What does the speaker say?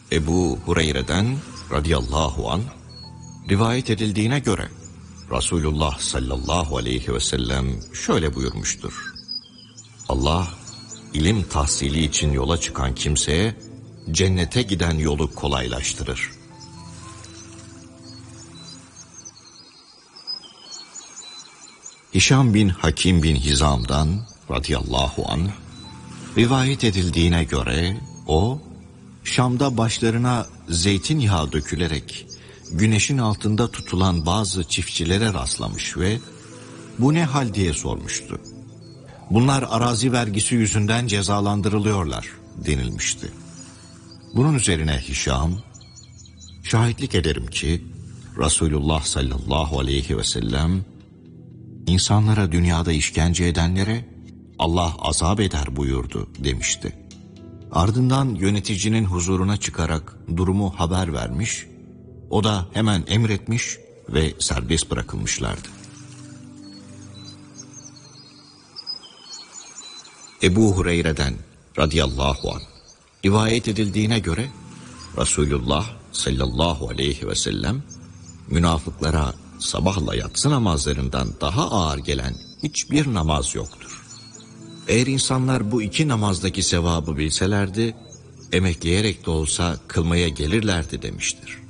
Ebu Hureyre'den radıyallahu anh rivayet edildiğine göre Resulullah sallallahu aleyhi ve sellem şöyle buyurmuştur. Allah ilim tahsili için yola çıkan kimseye cennete giden yolu kolaylaştırır. Hişam bin Hakim bin Hizam'dan radıyallahu anh rivayet edildiğine göre o Şam'da başlarına zeytinyağı dökülerek güneşin altında tutulan bazı çiftçilere rastlamış ve bu ne hal diye sormuştu. Bunlar arazi vergisi yüzünden cezalandırılıyorlar denilmişti. Bunun üzerine Hişam, şahitlik ederim ki Resulullah sallallahu aleyhi ve sellem insanlara dünyada işkence edenlere Allah azap eder buyurdu demişti. Ardından yöneticinin huzuruna çıkarak durumu haber vermiş, o da hemen emretmiş ve serbest bırakılmışlardı. Ebu Hureyre'den radıyallahu anh rivayet edildiğine göre Resulullah sallallahu aleyhi ve sellem münafıklara sabahla yatsı namazlarından daha ağır gelen hiçbir namaz yoktur. Eğer insanlar bu iki namazdaki sevabı bilselerdi, emekleyerek de olsa kılmaya gelirlerdi demiştir.